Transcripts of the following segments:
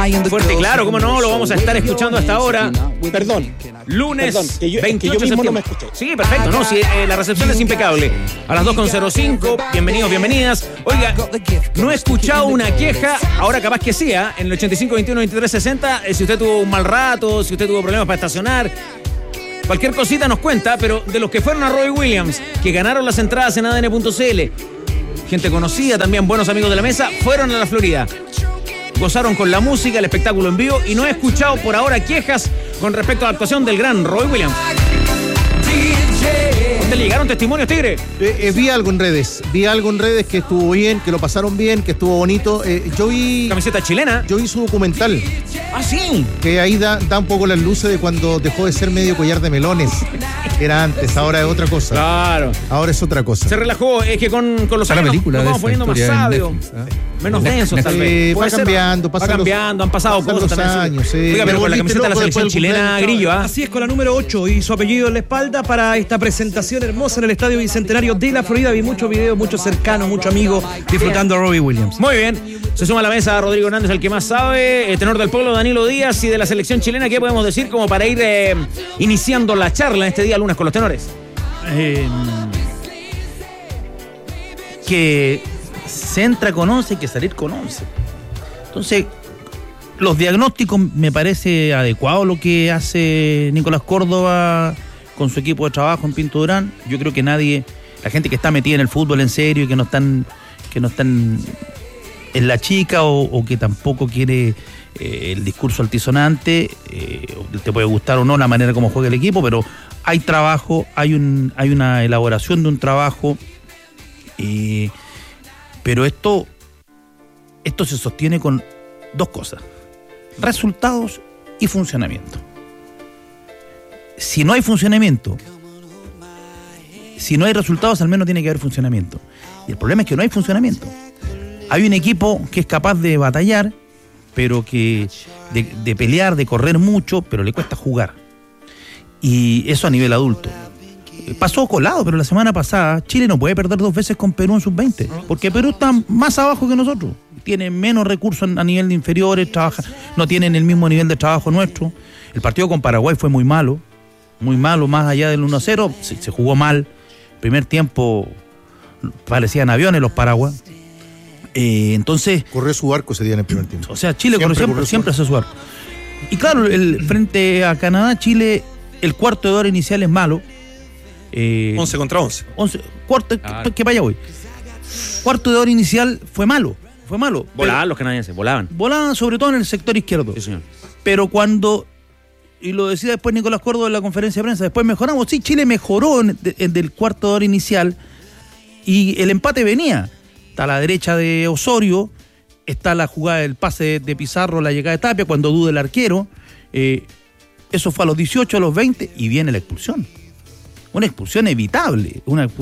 Fuerte y claro, cómo no, lo vamos a estar escuchando hasta ahora. Perdón. Lunes, que yo 28 de mismo septiembre. no me escuché. Sí, perfecto, no, sí, la recepción es impecable. A las 2:05, bienvenidos, bienvenidas. Oiga, no he escuchado una queja, ahora capaz que sí, en el 85 21 23 60, si usted tuvo un mal rato, si usted tuvo problemas para estacionar. Cualquier cosita nos cuenta, pero de los que fueron a Robbie Williams, que ganaron las entradas en ADN.cl, gente conocida, también buenos amigos de la mesa, fueron a la Florida. Gozaron con la música, el espectáculo en vivo, y no he escuchado por ahora quejas con respecto a la actuación del gran Robbie Williams. ¿Te llegaron testimonios, Tigre? Vi algo en redes que estuvo bien, que lo pasaron bien, que estuvo bonito. Yo vi Camiseta chilena. Yo vi su documental. Ah, sí. Que ahí da un poco las luces de cuando dejó de ser medio collar de melones. Era antes, ahora es otra cosa. Claro. Ahora es otra cosa. Se relajó, es que con los años nos vamos poniendo más sabios. Menos densos, tal vez. Va cambiando, han pasado cosas los también. años, sí. Oiga, pero con la camiseta de la selección chilena, Grillo, ¿ah? Así es, con la número 8 y su apellido en la espalda para esta presentación hermosa en el Estadio Bicentenario de la Florida. Vi muchos videos, muchos cercanos, muchos amigos disfrutando a Robbie Williams. Muy bien. Se suma a la mesa Rodrigo Hernández, el que más sabe, tenor del pueblo Danilo Díaz, y de la selección chilena, ¿qué podemos decir como para ir iniciando la charla en este día lunes con los tenores? Que se entra con 11 y que salir con 11. Entonces, los diagnósticos me parece adecuado lo que hace Nicolás Córdoba con su equipo de trabajo en Pinto Durán. Yo creo que nadie, la gente que está metida en el fútbol en serio y que no están en la chica o que tampoco quiere el discurso altisonante, te puede gustar o no la manera como juega el equipo, pero hay trabajo, hay una elaboración de un trabajo, pero esto se sostiene con dos cosas: resultados y funcionamiento. Si no hay funcionamiento, si no hay resultados, al menos tiene que haber funcionamiento. Y el problema es que no hay funcionamiento. Hay un equipo que es capaz de batallar, pero que de pelear, de correr mucho, pero le cuesta jugar. Y eso a nivel adulto. Pasó colado, pero la semana pasada Chile no puede perder 2 veces con Perú en sub-20, porque Perú está más abajo que nosotros. Tiene menos recursos a nivel de inferiores, no tienen el mismo nivel de trabajo nuestro. El partido con Paraguay fue muy malo, más allá del 1-0, se jugó mal. Primer tiempo parecían aviones los paraguas. Entonces corrió su arco ese día en el primer tiempo. O sea, Chile siempre hace su arco. Y claro, frente a Canadá, Chile, el cuarto de hora inicial es malo. 11 contra 11. Que vaya hoy. Cuarto de hora inicial fue malo. Volaban los canadienses, volaban. Volaban sobre todo en el sector izquierdo. Sí, señor. Pero y lo decía después Nicolás Córdoba en la conferencia de prensa, después mejoramos. Sí, Chile mejoró en del cuarto de hora inicial y el empate venía. Está a la derecha de Osorio, está la jugada del pase de Pizarro, la llegada de Tapia, cuando duda el arquero. Eso fue a los 18, a los 20, y viene la expulsión. Una expulsión evitable,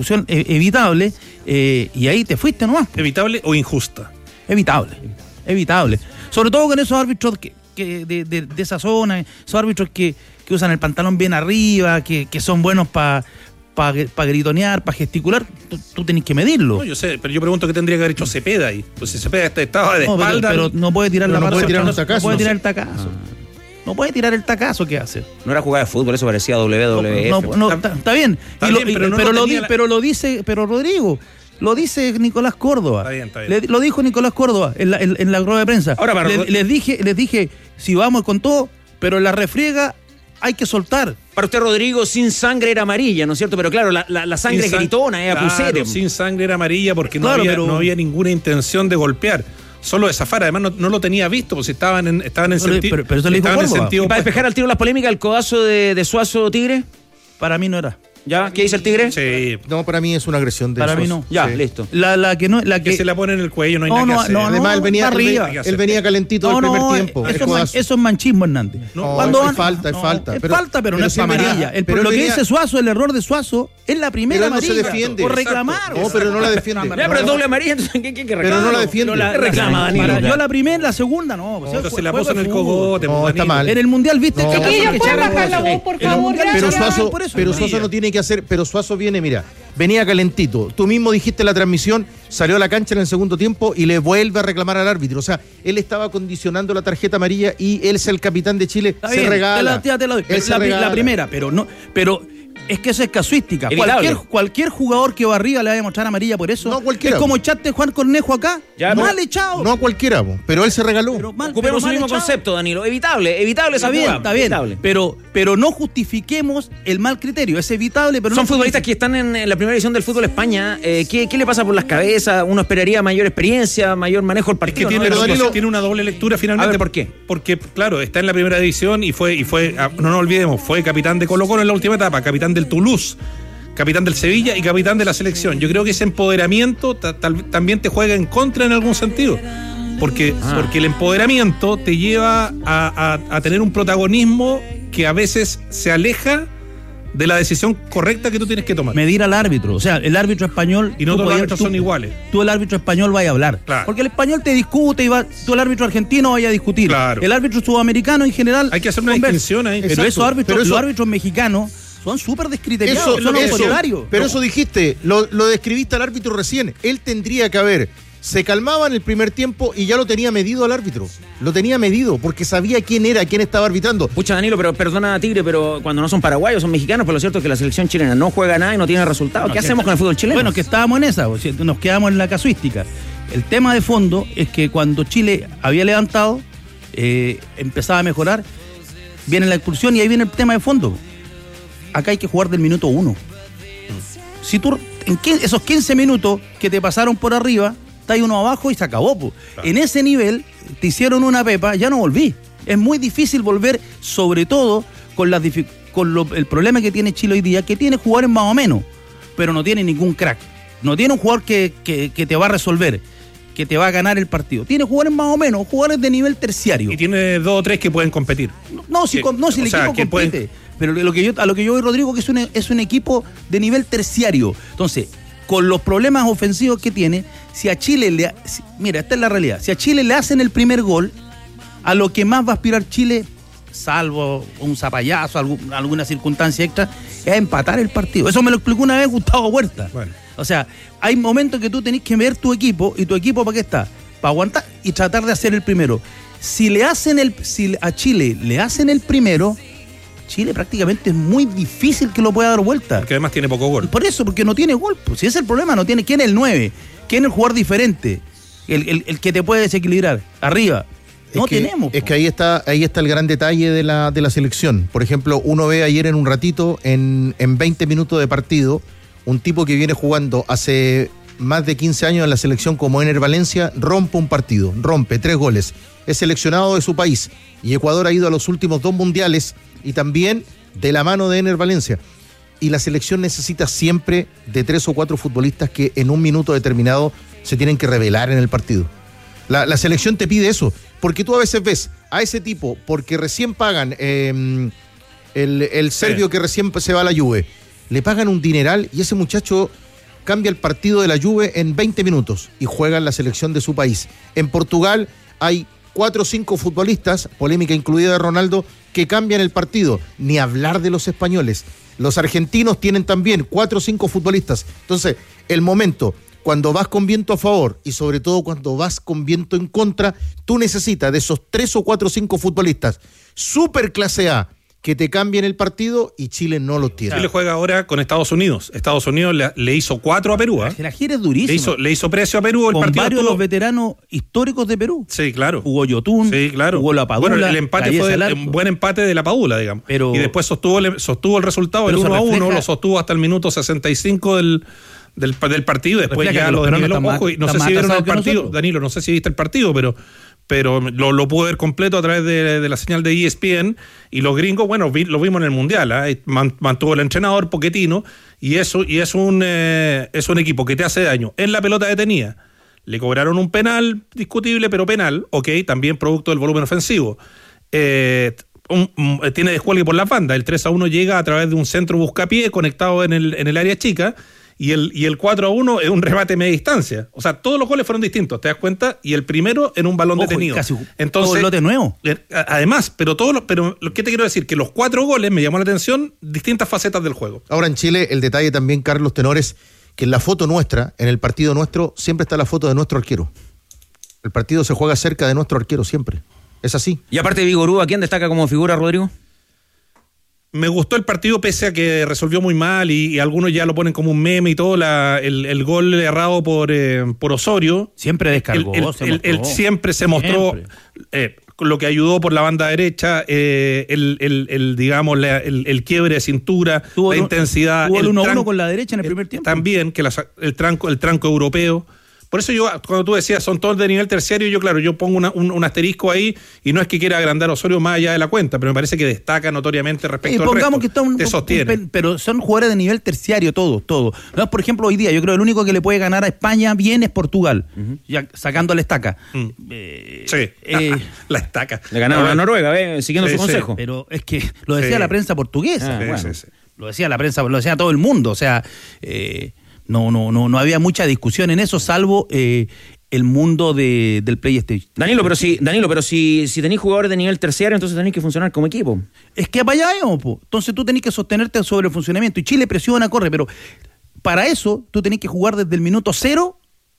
y ahí te fuiste nomás. ¿Evitable o injusta? Evitable. Sobre todo con esos árbitros de esa zona, esos árbitros que usan el pantalón bien arriba, que son buenos para gritonear, para gesticular. Tú tenés que medirlo. No, yo sé, pero yo pregunto qué tendría que haber hecho Cepeda ahí. Pues si Cepeda estaba de espalda. Pero no puede tirar la mano. No puede tirar un tacazo. No puede tirar el tacazo. No puede tirar el tacazo que hace. No era jugada de fútbol, eso parecía WWF. No, está bien. Pero Rodrigo, lo dice Nicolás Córdoba. Está bien. Lo dijo Nicolás Córdoba en la rueda de prensa. Ahora, les dije, si vamos con todo, pero en la refriega hay que soltar. Para usted, Rodrigo, sin sangre era amarilla, ¿no es cierto? Pero claro, la sangre gritona, acusere. Sin sangre era amarilla porque no había ninguna intención de golpear. Solo de zafar, además no lo tenía visto, pues estaban en sentido. Pero eso le dijo Córdoba. ¿Y para despejar al tiro las polémicas, el codazo de Suazo Tigre? Para mí no era. ¿Ya? ¿Qué dice el Tigre? Sí. No, para mí es una agresión de Para mí no. Ya, sí. listo. Que se la pone en el cuello, no hay nada que hacer. Además, él venía calentito el primer tiempo. Eso es manchismo, Hernández. Es falta. Pero no es amarilla. Lo que dice Suazo, el error de Suazo, es la primera amarilla. No se defiende. Por reclamar. No, pero no la defiende. Ya, pero es doble amarilla, entonces ¿qué reclama? Pero no la defiende. ¿Qué reclama, Danilo? Yo la primera, la segunda, no. Pero se la puso en el cogote. No, está mal. En el Mundial, ¿viste? Chiquillos, ¿pueden bajar la voz, por favor? Pero Suazo no tiene que hacer, pero Suazo venía calentito. Tú mismo dijiste en la transmisión, salió a la cancha en el segundo tiempo y le vuelve a reclamar al árbitro. O sea, él estaba condicionando la tarjeta amarilla y él es el capitán de Chile. Está se bien, regala. Te la doy. La primera, pero es que eso es casuística. Cualquier jugador que va arriba le va a demostrar amarilla por eso. No cualquiera. Es como echaste Juan Cornejo acá. Mal echado. No a cualquiera, pero él se regaló. Ocupemos el mismo concepto, Danilo. Evitable esa jugada. Está bien. Pero no justifiquemos el mal criterio. Es evitable, pero son futbolistas que están en la primera división del fútbol España. ¿Qué le pasa por las cabezas? Uno esperaría mayor experiencia, mayor manejo del partido. Es que tiene una doble lectura finalmente. A ver, ¿por qué? Porque, claro, está en la primera división y fue, no nos olvidemos, fue capitán de Colo-Colo en la última etapa, capitán del Toulouse, capitán del Sevilla y capitán de la selección. Yo creo que ese empoderamiento también te juega en contra en algún sentido. Porque el empoderamiento te lleva a tener un protagonismo que a veces se aleja de la decisión correcta que tú tienes que tomar. Medir al árbitro. O sea, el árbitro español... Y no todos los árbitros son iguales. Tú el árbitro español vaya a hablar. Claro. Porque el español te discute tú el árbitro argentino vaya a discutir. Claro. El árbitro sudamericano en general... Hay que hacer una distinción ahí. Pero los árbitros mexicanos son súper descriteriados, son autoritarios. Pero eso dijiste, lo describiste al árbitro recién. Él tendría que se calmaba en el primer tiempo y ya lo tenía medido al árbitro. Lo tenía medido porque sabía quién estaba arbitrando. Pucha, Danilo, pero perdona, Tigre, pero cuando no son paraguayos, son mexicanos, pero lo cierto es que la selección chilena no juega nada y no tiene resultados. ¿Qué hacemos con el fútbol chileno? Bueno, que estábamos en esa, nos quedamos en la casuística. El tema de fondo es que cuando Chile había levantado, empezaba a mejorar, viene la expulsión y ahí viene el tema de fondo. Acá hay que jugar del minuto 1. Si tú, esos 15 minutos que te pasaron por arriba, está ahí uno abajo y se acabó. Claro. En ese nivel te hicieron una pepa, ya no volví. Es muy difícil volver, sobre todo con el problema que tiene Chile hoy día, que tiene jugadores más o menos, pero no tiene ningún crack. No tiene un jugador que te va a resolver, que te va a ganar el partido. Tiene jugadores más o menos, jugadores de nivel terciario. Y tiene 2 o 3 que pueden competir. Si el equipo compite. Pero a lo que yo voy, Rodrigo, que es un equipo de nivel terciario. Entonces, con los problemas ofensivos que tiene, si a Chile mira, esta es la realidad, si a Chile le hacen el primer gol, a lo que más va a aspirar Chile, salvo un zapallazo, alguna circunstancia extra, es a empatar el partido. Eso me lo explicó una vez Gustavo Huerta. Bueno. O sea, hay momentos que tú tenés que ver tu equipo, y tu equipo ¿para qué está? Para aguantar y tratar de hacer el primero. Si a Chile le hacen el primero, Chile prácticamente es muy difícil que lo pueda dar vuelta. Porque además tiene poco gol. Por eso, porque no tiene gol. Pues si ese es el problema, no tiene. ¿Quién es el 9? ¿Quién es el jugador diferente? El que te puede desequilibrar. Arriba. Tenemos. Es que ahí está el gran detalle de la selección. Por ejemplo, uno ve ayer en un ratito, en 20 minutos de partido, un tipo que viene jugando hace más de 15 años en la selección como Ener Valencia, rompe un partido, rompe 3 goles. Es seleccionado de su país. Y Ecuador ha ido a los últimos 2 mundiales y también de la mano de Ener Valencia. Y la selección necesita siempre de 3 o 4 futbolistas que en un minuto determinado se tienen que revelar en el partido. La selección te pide eso, porque tú a veces ves a ese tipo, porque recién pagan el serbio que recién se va a la Juve, le pagan un dineral y ese muchacho cambia el partido de la Juve en 20 minutos y juega en la selección de su país. En Portugal hay 4 o 5 futbolistas, polémica incluida de Ronaldo, que cambian el partido. Ni hablar de los españoles. Los argentinos tienen también 4 o 5 futbolistas. Entonces, el momento, cuando vas con viento a favor y sobre todo cuando vas con viento en contra, tú necesitas de esos 3 o 4 o 5 futbolistas super clase A que te cambien el partido y Chile no lo tiene. Chile juega ahora con Estados Unidos. Estados Unidos le hizo 4 a Perú. La gira es durísima. Le hizo precio a Perú. Con varios de los veteranos históricos de Perú. Sí, claro. Jugó Yotun, jugó La Padula. Bueno, el empate fue un buen empate de La Padula, digamos. Y después sostuvo el resultado, el 1-1, lo sostuvo hasta el minuto 65 del partido. Después ya lo desniveló. Ojo, y no sé si vieron el partido, Danilo, no sé si viste el partido, pero lo pude ver completo a través de la señal de ESPN, y los gringos, bueno, lo vimos en el Mundial, mantuvo el entrenador Pochettino, y es un equipo que te hace daño en la pelota detenida. Le cobraron un penal, discutible, pero penal, también producto del volumen ofensivo. Tiene descuelgue por la banda, el 3-1 llega a través de un centro buscapié conectado en el área chica, y el 4-1 es un remate media distancia. O sea, todos los goles fueron distintos, ¿te das cuenta? Y el primero en un balón detenido. Casi entonces, todo el lote nuevo. Además, pero ¿qué te quiero decir? Que los 4 goles me llamó la atención distintas facetas del juego. Ahora en Chile, el detalle también, Carlos Tenores, que en la foto nuestra, en el partido nuestro, siempre está la foto de nuestro arquero. El partido se juega cerca de nuestro arquero siempre. Es así. Y aparte de Vigorú, ¿a quién destaca como figura, Rodrigo? Me gustó el partido pese a que resolvió muy mal y algunos ya lo ponen como un meme y todo, el gol errado por Osorio. Siempre descargó. Él siempre se mostró lo que ayudó por la banda derecha, digamos, el quiebre de cintura, la intensidad. Tuvo el 1-1 con la derecha en el primer tiempo. También, que el tranco europeo. Por eso yo, cuando tú decías, son todos de nivel terciario, yo pongo un asterisco ahí, y no es que quiera agrandar a Osorio más allá de la cuenta, pero me parece que destaca notoriamente respecto al resto. Que te sostiene. Pero son jugadores de nivel terciario, todos. No, por ejemplo, hoy día, yo creo que el único que le puede ganar a España bien es Portugal, ya sacando la estaca. Sí, la estaca. Le ganaron a Noruega, siguiendo su consejo. Pero es que lo decía la prensa portuguesa. Lo decía la prensa, lo decía todo el mundo, o sea... No había mucha discusión en eso, salvo el mundo del PlayStation. Danilo, pero si tenéis jugadores de nivel terciario, entonces tenéis que funcionar como equipo. Es que para allá vamos, po. Entonces tú tenés que sostenerte sobre el funcionamiento. Y Chile presiona, corre, pero para eso tú tenés que jugar desde el minuto 0,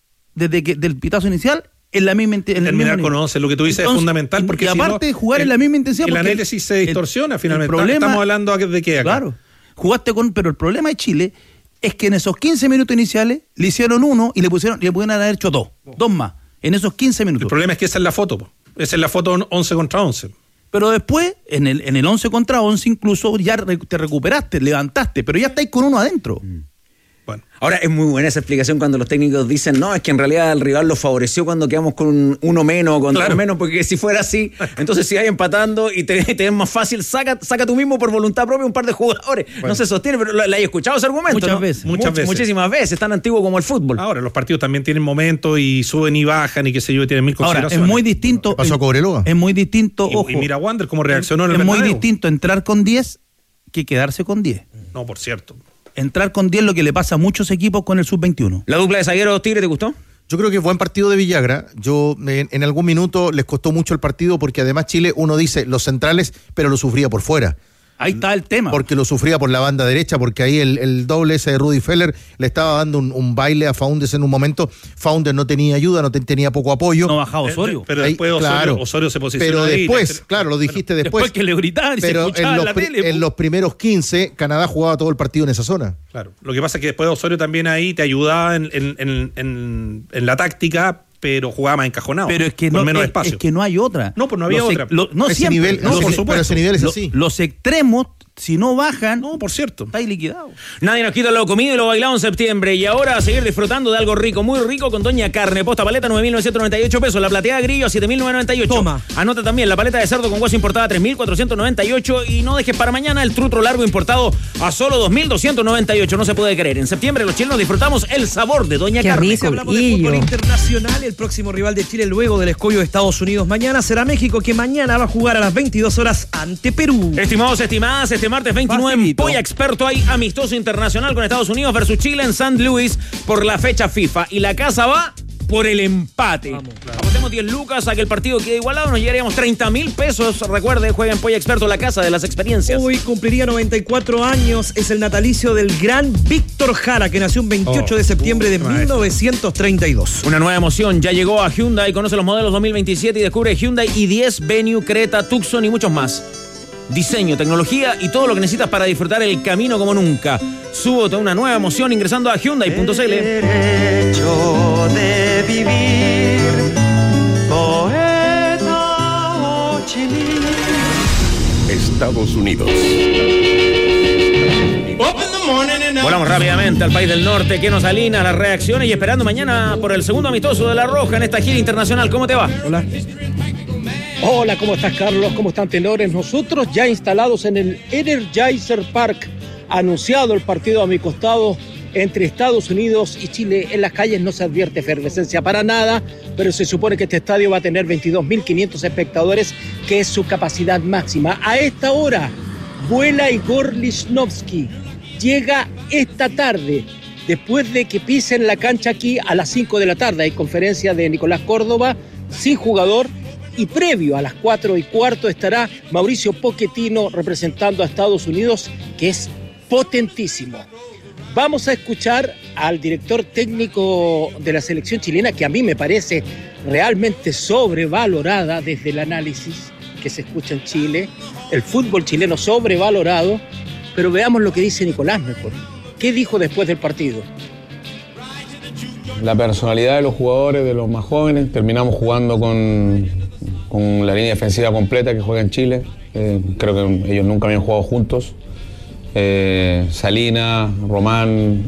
del pitazo inicial, en la misma terminar con 11, lo que tú dices. Entonces, es fundamental, porque y aparte jugar en la misma intensidad. El análisis se distorsiona finalmente. Estamos hablando de qué acá. Claro, pero el problema de Chile es que en esos 15 minutos iniciales le hicieron 1 y le pudieron haber hecho 2 más, en esos 15 minutos. El problema es que esa es la foto, esa es la foto 11 contra 11. Pero después, en el 11 contra 11 incluso ya te recuperaste, levantaste, pero ya estáis con 1 adentro. Bueno. Ahora, es muy buena esa explicación cuando los técnicos dicen, no, es que en realidad el rival lo favoreció cuando quedamos con 1 menos o con 3 menos, porque si fuera así, entonces si hay empatando y te es más fácil, saca tú mismo por voluntad propia un par de jugadores. Bueno. No se sostiene, pero ¿le hay escuchado ese argumento? Muchas veces. Muchísimas veces, tan antiguo como el fútbol. Ahora, los partidos también tienen momentos y suben y bajan y qué sé yo, tienen 1000 consideraciones. Ahora, es muy distinto. ¿Qué pasó a Cobreloa? Es muy distinto, ojo. Y mira Wander cómo reaccionó en el Bernabéu. Es muy distinto entrar con 10 que quedarse con 10. No, por cierto. Entrar con 10 lo que le pasa a muchos equipos con el sub-21. ¿La dupla de zagueros Tigre te gustó? Yo creo que es buen partido de Villagra. Yo en algún minuto les costó mucho el partido porque además Chile, uno dice los centrales, pero lo sufría por fuera. Ahí está el tema. Porque lo sufría por la banda derecha, porque ahí el doble ese de Rudy Feller le estaba dando un baile a Faúndez en un momento. Faúndez no tenía ayuda, no tenía poco apoyo. No bajaba Osorio. Pero después Osorio se posicionó. Pero después, claro, lo dijiste después. Después que le gritaban y se escuchaba en la tele. En los primeros 15, Canadá jugaba todo el partido en esa zona. Claro. Lo que pasa es que después Osorio también ahí te ayudaba en la táctica, pero jugaba más encajonado. Pero es que con menos espacio. Es que no hay otra. No, pues no había otra. No ese siempre. Nivel, por supuesto. Pero ese nivel es así. Los extremos, si no bajan, no, por cierto, estáis liquidados. Nadie nos quita lo comido y lo bailado en septiembre. Y ahora a seguir disfrutando de algo rico, muy rico, con Doña Carne. Posta paleta, 9.998 pesos. La plateada grillo, 7.998. Toma. Anota también la paleta de cerdo con hueso importada, 3.498. Y no dejes para mañana el trutro largo importado a solo 2.298. No se puede creer. En septiembre los chilenos disfrutamos el sabor de Doña Carne. Rico. Hablamos de fútbol internacional. El próximo rival de Chile luego del escollo de Estados Unidos mañana será México, que mañana va a jugar a las 22 horas ante Perú. Estimados, estimadas, este martes 29 en Polla Experto hay amistoso internacional con Estados Unidos versus Chile en St. Louis por la fecha FIFA. Y la casa va por el empate. Vamos, claro. Apostemos 10 lucas a que el partido quede igualado, nos llegaríamos 30.000 pesos. Recuerde, juega en Polla Experto, la casa de las experiencias. Hoy cumpliría 94 años, es el natalicio del gran Víctor Jara, que nació un 28 de septiembre de 1932. Una nueva emoción ya llegó a Hyundai. Conoce los modelos 2027 y descubre Hyundai i10, Venue, Creta, Tucson y muchos más. Diseño, tecnología y todo lo que necesitas para disfrutar el camino como nunca. Súbete a una nueva emoción ingresando a Hyundai.cl. Derecho de vivir, poeta Ho Chi Minh. Estados Unidos. Volamos rápidamente al país del norte, que nos alina las reacciones y esperando mañana por el segundo amistoso de La Roja en esta gira internacional. ¿Cómo te va? Hola. Hola, ¿cómo estás, Carlos? ¿Cómo están, tenores? Nosotros ya instalados en el Energizer Park, anunciado el partido a mi costado entre Estados Unidos y Chile. En las calles no se advierte efervescencia para nada, pero se supone que este estadio va a tener 22.500 espectadores, que es su capacidad máxima. A esta hora vuela Igor Lichnowsky. Llega esta tarde después de que pisen la cancha aquí a las 5 de la tarde. Hay conferencia de Nicolás Córdoba, sin jugador, y previo a las 4:15 estará Mauricio Pochettino representando a Estados Unidos, que es potentísimo. Vamos a escuchar al director técnico de la selección chilena, que a mí me parece realmente sobrevalorada desde el análisis que se escucha en Chile, el fútbol chileno sobrevalorado, pero veamos lo que dice Nicolás mejor. ¿Qué dijo después del partido? La personalidad de los jugadores, de los más jóvenes, terminamos jugando con la línea defensiva completa que juega en Chile. Creo que ellos nunca habían jugado juntos. Salina, Román,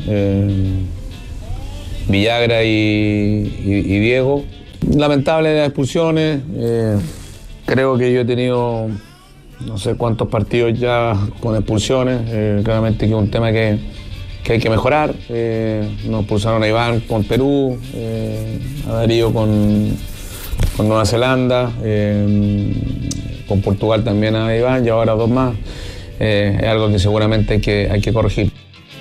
Villagra y Diego. Lamentable las expulsiones. Creo que yo he tenido no sé cuántos partidos ya con expulsiones. Claramente que es un tema que hay que mejorar. Nos expulsaron a Iván con Perú, a Darío con Nueva Zelanda, con Portugal también a Iván y ahora 2 más. Es algo que seguramente hay que corregir.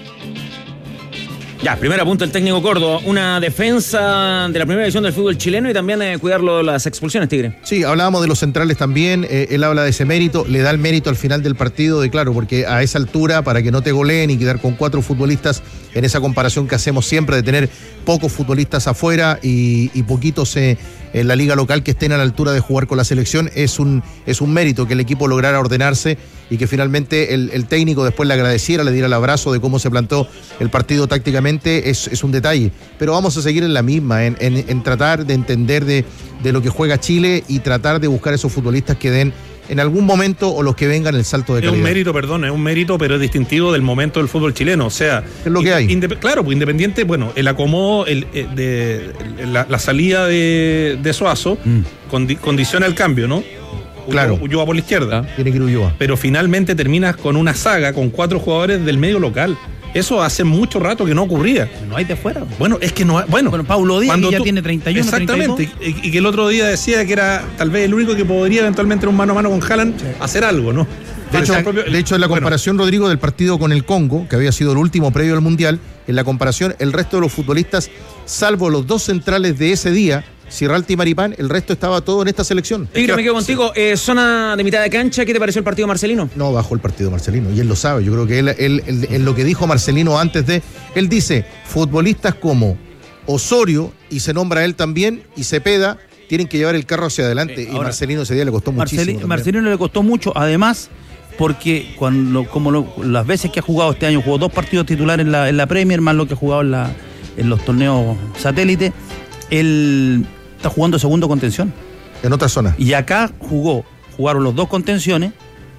Ya, primer apunto el técnico Córdoba, una defensa de la primera división del fútbol chileno y también cuidarlo de las expulsiones, Tigre. Sí, hablábamos de los centrales también, él habla de ese mérito, le da el mérito al final del partido, de claro, porque a esa altura, para que no te goleen y quedar con 4 futbolistas, en esa comparación que hacemos siempre de tener pocos futbolistas afuera y poquitos en la liga local que estén a la altura de jugar con la selección, es un mérito que el equipo lograra ordenarse y que finalmente el técnico después le agradeciera, le diera el abrazo de cómo se plantó el partido tácticamente, es un detalle. Pero vamos a seguir en la misma, en tratar de entender de lo que juega Chile y tratar de buscar esos futbolistas que den en algún momento o los que vengan el salto de calidad. Es un mérito, pero es distintivo del momento del fútbol chileno. O sea, es lo que hay. Claro, pues Independiente, bueno, el acomodo, la salida de Suazo condiciona el cambio, ¿no? Claro. Ulloa por la izquierda. Tiene que ir Ulloa. Pero finalmente terminas con una saga con 4 jugadores del medio local. Eso hace mucho rato que no ocurría. No hay de fuera. Bueno, es que no hay. Bueno, Paulo Díaz ya tiene 31. Exactamente. 32. Y que el otro día decía que era tal vez el único que podría eventualmente en un mano a mano con Haaland hacer algo, ¿no? De hecho, en la comparación, Rodrigo, del partido con el Congo, que había sido el último previo al Mundial, en la comparación, el resto de los futbolistas, salvo los 2 centrales de ese día, Cirralta y Maripán, el resto estaba todo en esta selección. Tigre, me quedo contigo. Zona de mitad de cancha, ¿qué te pareció el partido Marcelino? No, bajó el partido Marcelino, y él lo sabe. Yo creo que él lo que dijo Marcelino antes él dice, futbolistas como Osorio, y se nombra él también, y Cepeda, tienen que llevar el carro hacia adelante. Ahora, y Marcelino ese día le costó muchísimo. Marcelino le costó mucho, además, porque las veces que ha jugado este año, jugó 2 partidos titulares en la Premier, más lo que ha jugado en los torneos satélite, él está jugando segundo contención. En otra zona. Y acá jugaron los 2 contenciones,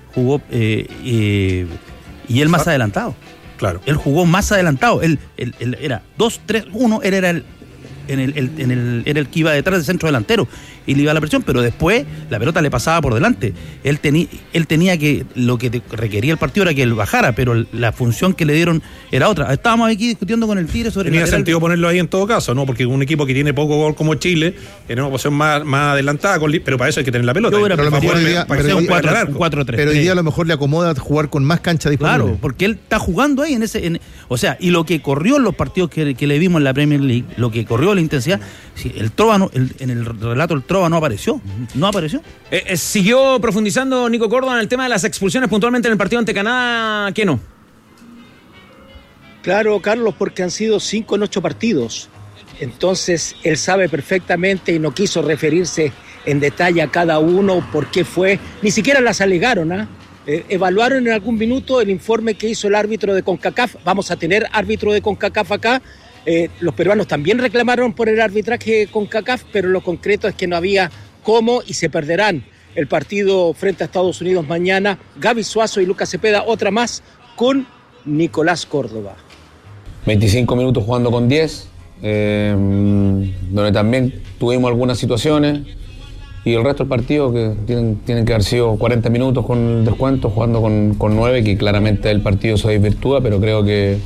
y él más adelantado. Claro. Él jugó más adelantado. Él era 2-3-1, él era era el que iba detrás del centro delantero y le iba a la presión, pero después la pelota le pasaba por delante. Él tenía que, lo que requería el partido era que él bajara, pero la función que le dieron era otra. Estábamos aquí discutiendo con el Tigre sobre... Tenía sentido ponerlo ahí en todo caso, ¿no? Porque un equipo que tiene poco gol como Chile, en una posición más adelantada, pero para eso hay que tener la pelota. Pero hoy día a lo mejor le acomoda jugar con más cancha disponible. Claro, porque él está jugando ahí y lo que corrió en los partidos que le vimos en la Premier League, lo que corrió la intensidad, el Trova en el relato el Trova no apareció. Siguió profundizando Nico Córdoba en el tema de las expulsiones puntualmente en el partido ante Canadá, ¿qué no? Claro, Carlos, porque han sido 5 en 8 partidos. Entonces, él sabe perfectamente y no quiso referirse en detalle a cada uno por qué fue. Ni siquiera las alegaron, evaluaron en algún minuto el informe que hizo el árbitro de CONCACAF. Vamos a tener árbitro de CONCACAF acá. Los peruanos también reclamaron por el arbitraje de CONCACAF, pero lo concreto es que no había cómo y se perderán el partido frente a Estados Unidos mañana. Gaby Suazo y Lucas Cepeda, otra más con Nicolás Córdoba. 25 minutos jugando con 10, donde también tuvimos algunas situaciones, y el resto del partido que tienen que haber sido 40 minutos con el descuento, jugando con 9, que claramente el partido se desvirtúa, pero creo que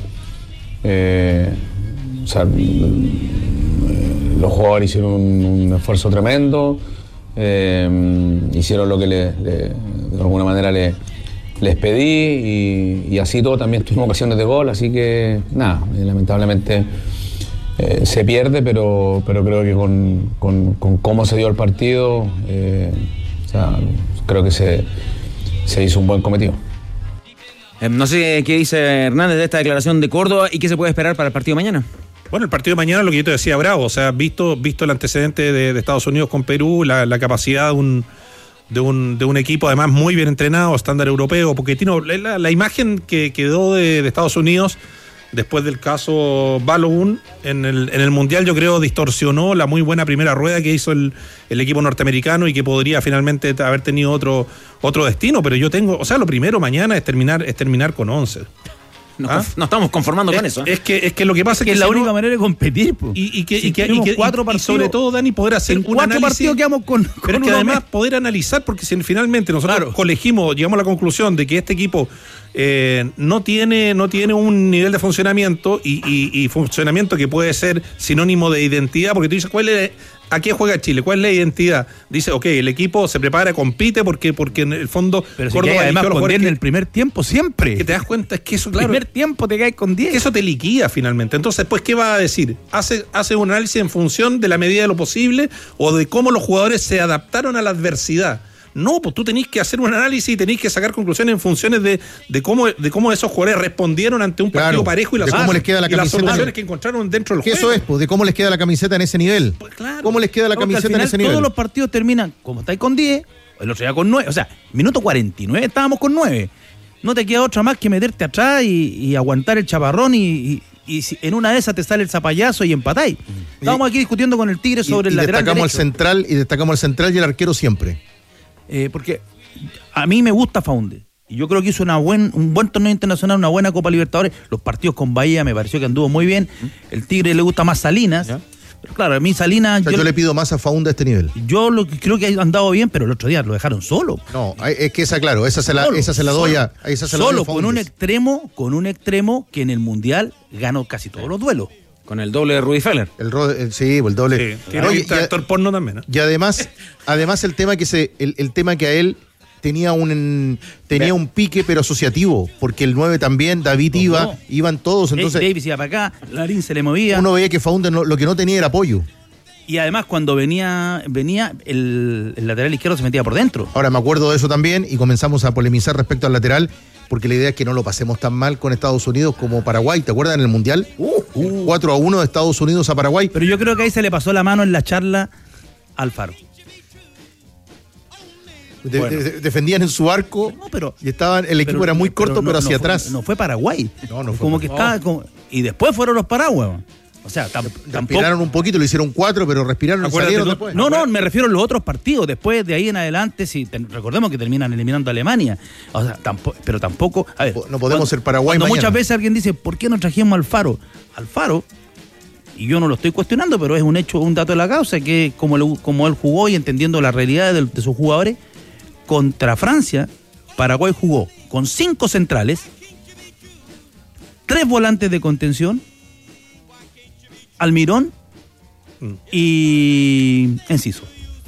los jugadores hicieron un esfuerzo tremendo, hicieron lo que de alguna manera le les pedí y así todo también tuvimos ocasiones de gol, así que nada, lamentablemente se pierde, pero creo que con cómo se dio el partido, o sea, creo que se hizo un buen cometido. No sé qué dice Hernández de esta declaración de Córdoba y qué se puede esperar para el partido de mañana. Bueno, el partido de mañana, lo que yo te decía, bravo, o sea, visto el antecedente de Estados Unidos con Perú, la capacidad de un equipo además muy bien entrenado, estándar europeo, Pochettino, la imagen que quedó de Estados Unidos después del caso Balogun en el Mundial, yo creo distorsionó la muy buena primera rueda que hizo el equipo norteamericano y que podría finalmente haber tenido otro destino, pero yo tengo, o sea, lo primero mañana es terminar con 11. No estamos conformando con eso. Es que lo que pasa es que es la única manera de competir. Y sobre todo, Dani, poder hacer un análisis. 4 partidos quedamos con pero es que además poder analizar, porque si finalmente nosotros llegamos a la conclusión de que este equipo no tiene un nivel de funcionamiento y funcionamiento que puede ser sinónimo de identidad, porque tú dices, ¿a qué juega Chile? ¿Cuál es la identidad? Dice, ok, el equipo se prepara, compite, porque en el fondo pero si Córdoba además con 10 en el primer tiempo siempre. Que te das cuenta es que eso, claro, primer tiempo te caes con 10. Eso te liquida finalmente. Entonces, pues, ¿qué va a decir? Hace un análisis en función de la medida de lo posible o de cómo los jugadores se adaptaron a la adversidad. No, pues tú tenés que hacer un análisis y tenés que sacar conclusiones en funciones de cómo esos jugadores respondieron ante un partido parejo y las soluciones que encontraron dentro del juego. Eso es, pues, de cómo les queda la camiseta en ese nivel. Pues claro. ¿Cómo les queda la camiseta en ese nivel? Todos los partidos terminan, como estáis con 10, el otro día con 9, o sea, minuto 49 estábamos con 9. No te queda otra más que meterte atrás y aguantar el chaparrón y si en una de esas te sale el zapallazo y empatáis. Estábamos aquí discutiendo con el Tigre sobre el lateral derecho. Destacamos el central y el arquero siempre. Porque a mí me gusta Faunde y yo creo que hizo un buen torneo internacional, una buena Copa Libertadores. Los partidos con Bahía me pareció que anduvo muy bien. El Tigre le gusta más Salinas, pero claro, a mí Salinas yo le pido más a Faunde a este nivel. Yo creo que ha andado bien, pero el otro día lo dejaron solo. No, es que esa se la doy a solo con un extremo que en el Mundial ganó casi todos los duelos. Con el doble de Rudy Feller. El doble. Sí, tiene actor porno también, ¿no? Y además el tema que a él tenía un pique pero asociativo, porque el 9 también, David iban todos, entonces Davis iba para acá, Larín se le movía. Uno veía que Faunde lo que no tenía era apoyo. Y además cuando venía el lateral izquierdo se metía por dentro. Ahora me acuerdo de eso también y comenzamos a polemizar respecto al lateral, porque la idea es que no lo pasemos tan mal con Estados Unidos como Paraguay. ¿Te acuerdas en el Mundial? 4-1 de Estados Unidos a Paraguay. Pero yo creo que ahí se le pasó la mano en la charla al Faro. Defendían en su arco y el equipo era muy corto, pero hacia atrás. No fue Paraguay. No fue como que estaba y después fueron los paraguayos. O sea, respiraron un poquito, lo hicieron 4, pero respiraron y salieron después. No, me refiero a los otros partidos. Después de ahí en adelante, recordemos que terminan eliminando a Alemania. O sea, tampoco. A ver, no podemos ser Paraguay mañana. Muchas veces alguien dice, ¿por qué no trajimos al Faro? Al Faro, y yo no lo estoy cuestionando, pero es un hecho, un dato de la causa, que como él jugó y entendiendo la realidad de sus jugadores, contra Francia, Paraguay jugó con 5 centrales, 3 volantes de contención, Almirón y Enciso.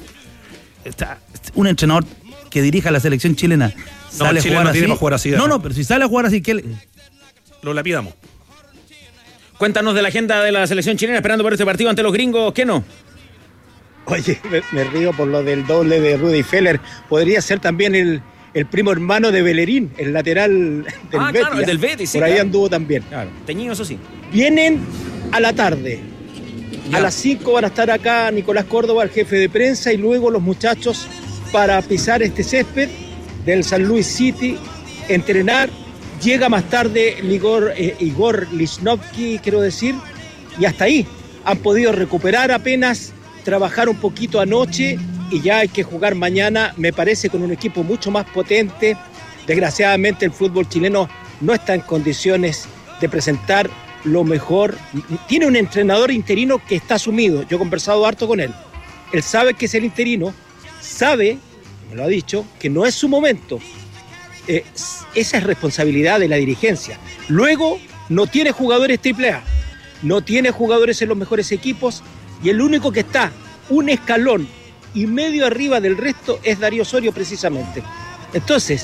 Un entrenador que dirija la selección chilena sale Chile a jugar así. No, pero si sale a jugar así, ¿qué lo lapidamos? Cuéntanos de la agenda de la selección chilena esperando por este partido ante los gringos, ¿qué no? Oye, me río por lo del doble de Rudy Feller. Podría ser también el primo hermano de Bellerín, el lateral del Betis. Claro, el del Betis, sí. Por ahí anduvo también. Claro, teñido, eso sí. Vienen a la tarde. A las 5 van a estar acá Nicolás Córdoba, el jefe de prensa, y luego los muchachos para pisar este césped del San Luis City, entrenar. Llega más tarde Igor Lichnowsky, quiero decir, y hasta ahí han podido recuperar apenas, trabajar un poquito anoche y ya hay que jugar mañana, me parece, con un equipo mucho más potente. Desgraciadamente el fútbol chileno no está en condiciones de presentar lo mejor. Tiene un entrenador interino que está asumido, yo he conversado harto con él. Él sabe que es el interino, sabe, me lo ha dicho, que no es su momento. Esa es responsabilidad de la dirigencia. Luego, no tiene jugadores AAA, no tiene jugadores en los mejores equipos y el único que está un escalón y medio arriba del resto es Darío Osorio precisamente. Entonces,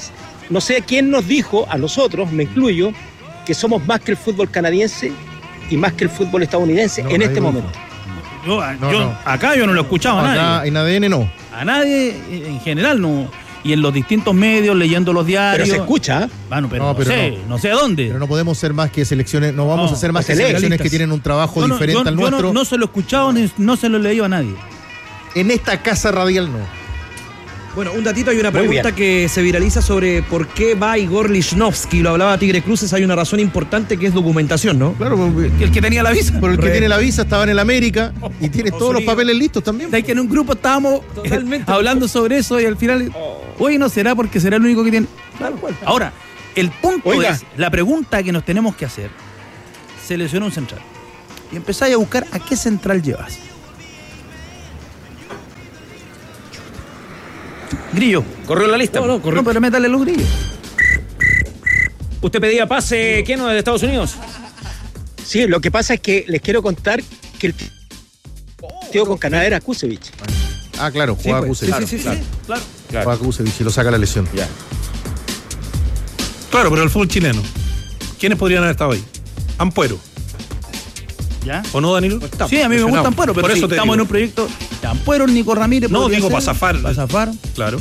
No sé quién nos dijo, a nosotros, me incluyo, que somos más que el fútbol canadiense y más que el fútbol estadounidense en este momento. Acá yo no lo he escuchado a nadie. En ADN no. A nadie, en general no. Y en los distintos medios, leyendo los diarios. Pero se escucha. Bueno, pero no sé a dónde. Pero no podemos ser más que selecciones, no vamos a ser más que selecciones que tienen un trabajo diferente al nuestro. Yo no se lo he escuchado, no se lo he leído a nadie. En esta casa radial no. Bueno, un datito, hay una pregunta que se viraliza sobre por qué va Igor Lichnowsky, lo hablaba Tigre Cruces, hay una razón importante que es documentación, ¿no? Claro, el que tenía la visa. Pero el que tiene la visa estaba en el América y tiene todos los papeles listos también. ¿Sabes que en un grupo estábamos hablando sobre eso y al final, hoy no será porque será el único que tiene? Claro. Ahora, el punto es, la pregunta que nos tenemos que hacer, se lesionó un central y empezáis a buscar a qué central llevas. Grillo. ¿Corrió la lista? No, pero métale los grillos. ¿Usted pedía pase, Keno, desde Estados Unidos? Sí, lo que pasa es que les quiero contar que el partido con Canadá era Kusevich. Ah, claro, jugaba Kusevich. Sí, claro. Jugaba Kusevich y lo saca la lesión. Ya. Claro, pero el fútbol chileno, ¿quiénes podrían haber estado ahí? Ampuero. ¿Ya? ¿O no, Danilo? Sí, a mí me gusta Ampuero, pero si estamos en un proyecto de Ampuero, Nico Ramírez. No, digo para zafar. Para zafar. Claro.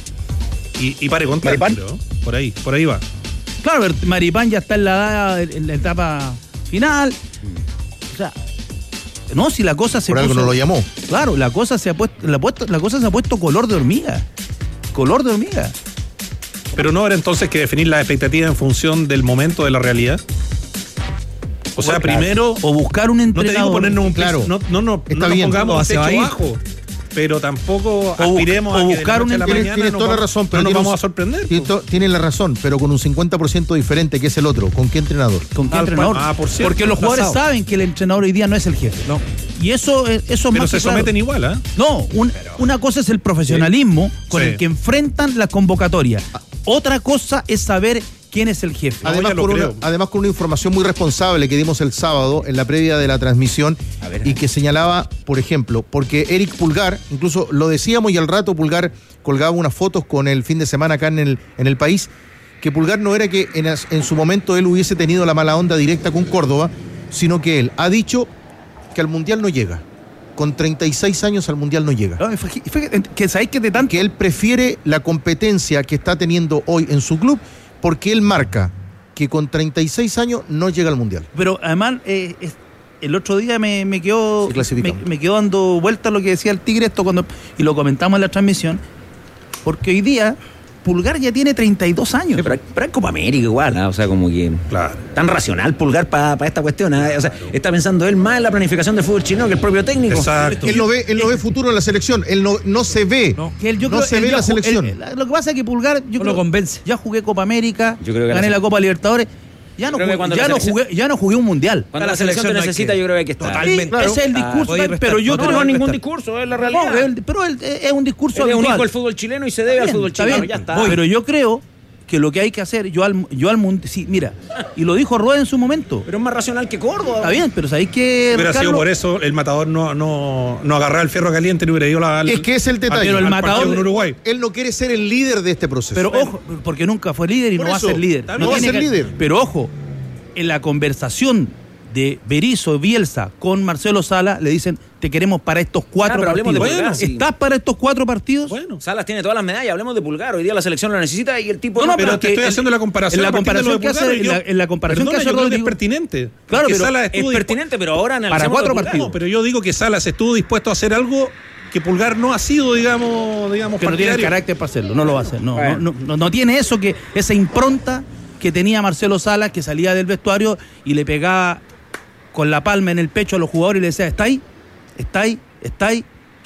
Y pare contra. Por ahí va. Claro, Maripán ya está en la etapa final. O sea, no, si la cosa se por puso, algo no lo llamó. Claro, la cosa se ha puesto color de hormiga. Color de hormiga. Pero no habrá entonces que definir las expectativas en función del momento de la realidad. O sea, primero. O buscar un entrenador. No te digo ponernos un claro. No nos pongamos un techo bajo. Pero tampoco aspiremos a buscar un entrenador. Tienes toda la razón, pero no nos vamos a sorprender. Tienen la razón, pero con un 50% diferente que es el otro. ¿Con qué entrenador? ¿Con qué entrenador? Por cierto, porque los jugadores saben que el entrenador hoy día no es el jefe. No. Y eso es pero más se someten igual, ¿eh? No, una cosa es el profesionalismo con el que enfrentan la convocatoria. Otra cosa es saber quién es el jefe. Además con una información muy responsable que dimos el sábado en la previa de la transmisión y que señalaba, por ejemplo, porque Eric Pulgar, incluso lo decíamos y al rato Pulgar colgaba unas fotos con el fin de semana acá en el país, que Pulgar no era que en su momento él hubiese tenido la mala onda directa con Córdoba, sino que él ha dicho que al Mundial no llega. Con 36 años al Mundial no llega. Que él prefiere la competencia que está teniendo hoy en su club, porque él marca que con 36 años no llega al Mundial. Pero además, el otro día me quedó dando vuelta lo que decía el Tigre, y lo comentamos en la transmisión, porque hoy día Pulgar ya tiene 32 años. Pero es Copa América igual, ¿no? O sea, como que tan racional Pulgar para esta cuestión, ¿no? O sea, está pensando él más en la planificación del fútbol chileno que el propio técnico. Exacto. Él no ve futuro en la selección, él no se ve. No se ve en la selección. Lo que pasa es que Pulgar, yo creo, lo convence. Ya jugué Copa América, gané la Copa Libertadores. Ya no jugué un mundial. Cuando la selección te necesita, yo creo que hay que estar. Totalmente. Claro. Ese es el discurso, pero yo creo no es ningún discurso, es la realidad. Pero es un discurso habitual. Es único el fútbol chileno y se debe al fútbol chileno, ya está. Pero yo creo que lo que hay que hacer, yo al mundial, sí, mira, y lo dijo Rueda en su momento. Pero es más racional que Córdoba. Está bien, pero sabéis que hubiera sido por eso el Matador no agarraba el fierro caliente, no hubiera ido es que es el detalle. Pero el Matador en Uruguay. Él no quiere ser el líder de este proceso. Pero ojo, porque nunca fue líder y no va a ser líder. No va a ser líder. Pero ojo, en la conversación de Berizzo, Bielsa con Marcelo Sala, le dicen, te queremos para estos 4 partidos. Pulgar, ¿Estás para estos 4 partidos? Bueno, Salas tiene todas las medallas, hablemos de Pulgar. Hoy día la selección lo necesita y el tipo... No, pero te estoy haciendo la comparación. En la comparación que hace Rodrigo, es pertinente. Claro, pero Salas es pertinente, pero ahora para 4 partidos. No, pero yo digo que Salas estuvo dispuesto a hacer algo que Pulgar no ha sido, digamos que no tiene el carácter para hacerlo, no lo va a hacer. No tiene esa impronta que tenía Marcelo Salas, que salía del vestuario y le pegaba con la palma en el pecho a los jugadores y le decía, está ahí.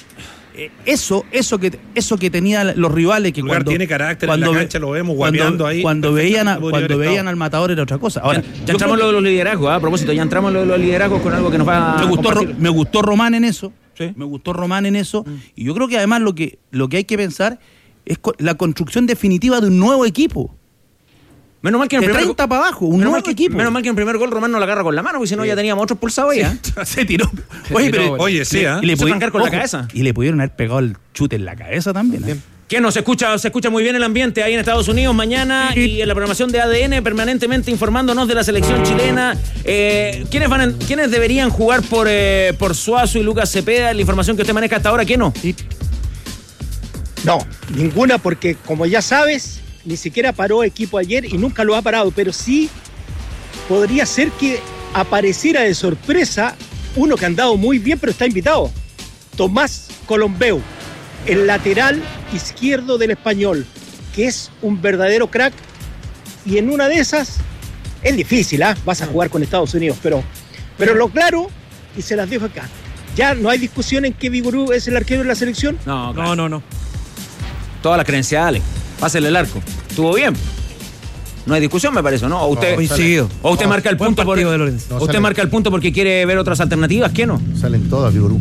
Eso que tenían los rivales, que cuando tiene carácter, en la cancha lo vemos guapeando ahí. Cuando veían al Matador era otra cosa. Ahora, ya entramos en los liderazgos, a propósito, ya entramos en los liderazgos con algo que nos va me gustó Román en eso. ¿Sí? Me gustó Román en eso. Y yo creo que además lo que hay que pensar es la construcción definitiva de un nuevo equipo. Menos mal que en el primer 30 para abajo, un nuevo equipo. Menos mal que en el primer gol Román no la agarra con la mano, porque si no ya teníamos otro expulsado ahí. Se tiró. Oye, sí, y le pudieron arrancar con la cabeza. Y le pudieron haber pegado el chute en la cabeza también. Que se escucha muy bien el ambiente ahí en Estados Unidos mañana y en la programación de ADN permanentemente informándonos de la selección chilena. ¿Quiénes deberían jugar por Suazo y Lucas Cepeda? La información que usted maneja hasta ahora, ¿qué no? No, ninguna, porque como ya sabes, ni siquiera paró equipo ayer y nunca lo ha parado, pero sí podría ser que apareciera de sorpresa uno que ha andado muy bien, pero está invitado. Tomás Colombeu, el lateral izquierdo del Español, que es un verdadero crack, y en una de esas es difícil, vas a jugar con Estados Unidos, pero lo claro, y se las dejo acá, ya no hay discusión en que Vigorú es el arquero de la selección. No, claro. No. Todas las credenciales, pásele el arco, estuvo bien. No hay discusión, me parece, ¿no? O usted marca el punto marca el punto porque quiere ver otras alternativas, ¿qué no? Salen todas, Vigorú.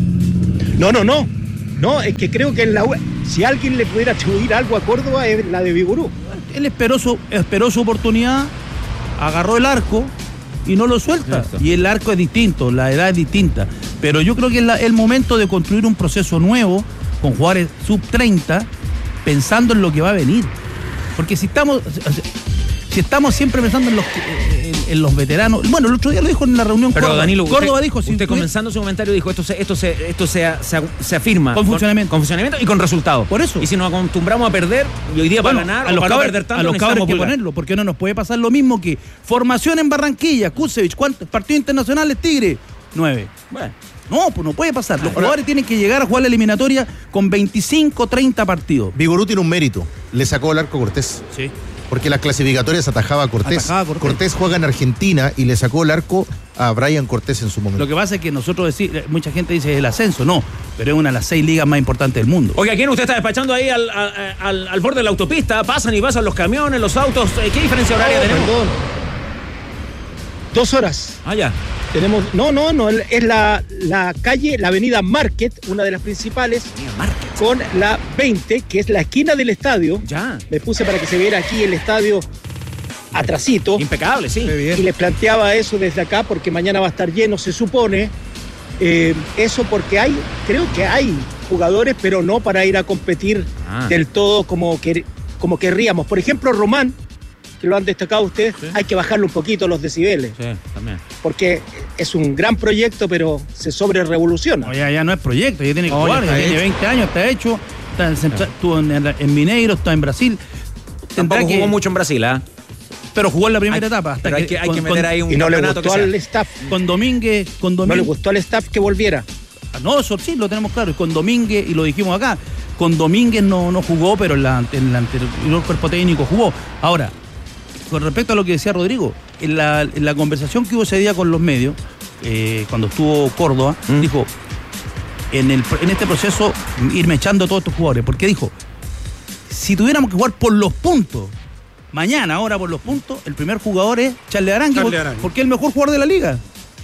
No, es que creo que si alguien le pudiera atribuir algo a Córdoba es la de Vigorú. Él esperó su oportunidad, agarró el arco y no lo suelta. Y el arco es distinto, la edad es distinta. Pero yo creo que es el momento de construir un proceso nuevo con jugadores sub-30 pensando en lo que va a venir. Porque si estamos siempre pensando en los veteranos. Bueno, el otro día lo dijo en la reunión. Pero Córdoba. Danilo, Córdoba dijo. Usted comenzando su comentario dijo esto se afirma con funcionamiento. Con funcionamiento y con resultados. Por eso. Y si nos acostumbramos a perder y hoy día para ganar a los para cabros, no perder tanto, a los cabros hay que ponerlo, porque no nos puede pasar lo mismo que formación en Barranquilla, Kusevich, ¿cuántos partidos internacionales Tigre? 9. Bueno. No, pues no puede pasar. Los jugadores tienen que llegar a jugar la eliminatoria con 25, 30 partidos. Vigorú tiene un mérito. Le sacó el arco a Cortés. Sí. Porque las clasificatorias atajaba a Cortés. Cortés juega en Argentina y le sacó el arco a Brian Cortés en su momento. Lo que pasa es que nosotros mucha gente dice el ascenso, no, pero es una de las 6 ligas más importantes del mundo. Oiga, ¿quién usted está despachando ahí al borde de la autopista? Pasan los camiones, los autos. ¿Qué diferencia horaria tenemos? Perdón. 2 horas. Ya. Tenemos, no, es la calle, la avenida Market, una de las principales, con la 20, que es la esquina del estadio. Ya. Me puse para que se viera aquí el estadio atrasito. Impecable, sí. Y les planteaba eso desde acá porque mañana va a estar lleno, se supone. Eso porque creo que hay jugadores, pero no para ir a competir del todo como querríamos. Por ejemplo, Román, que lo han destacado ustedes, hay que bajarle un poquito los decibeles. Sí, también. Porque es un gran proyecto, pero se sobre-revoluciona. No, ya no es proyecto, ya tiene que jugar, ya tiene 20 años, está hecho, estuvo en Mineiro, está en Brasil. Tampoco jugó mucho en Brasil, pero jugó en la primera etapa. Pero hay que meter ahí un y no le gustó al staff. Con Domínguez. No le gustó al staff que volviera. No, eso sí, lo tenemos claro. Y con Domínguez, y lo dijimos acá, con Domínguez no jugó, pero en el anterior cuerpo técnico jugó. Ahora, con respecto a lo que decía Rodrigo, en la conversación que hubo ese día con los medios, cuando estuvo Córdoba, dijo, en este proceso, irme echando a todos estos jugadores, porque dijo, si tuviéramos que jugar por los puntos, mañana, ahora por los puntos, el primer jugador es Charles Arangui, porque es el mejor jugador de la liga.